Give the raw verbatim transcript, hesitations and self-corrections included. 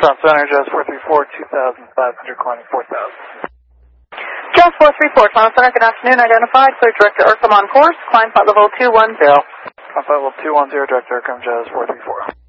Front Center, Jazz four three four, two thousand five hundred, climbing four thousand. Jazz four three four, Front Center, good afternoon, identified, clear Director Urcom on course, climb flight level two one zero. Climb flight level two one zero, Director Urcom, Jazz four three four.